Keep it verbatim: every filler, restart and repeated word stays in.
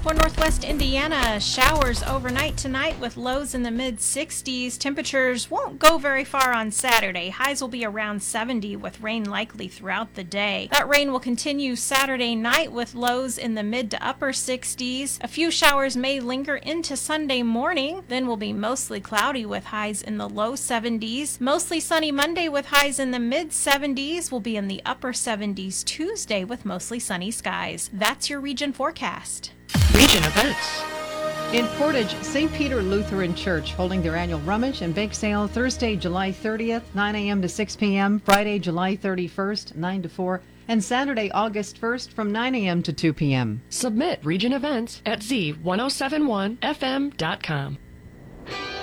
For Northwest Indiana, showers overnight tonight with lows in the mid sixties. Temperatures won't go very far on Saturday. Highs will be around seventy with rain likely throughout the day. That rain will continue Saturday night with lows in the mid to upper sixties. A few showers may linger into Sunday morning. Then will be mostly cloudy with highs in the low seventies. Mostly sunny Monday with highs in the mid seventies. Will be in the upper seventies Tuesday with mostly sunny skies. That's your region forecast. Region events. In Portage, Saint Peter Lutheran Church holding their annual rummage and bake sale Thursday, July thirtieth, nine a.m. to six p.m., Friday, July thirty-first, nine to four, and Saturday, August first from nine a.m. to two p.m. Submit region events at z ten seventy-one f m dot com.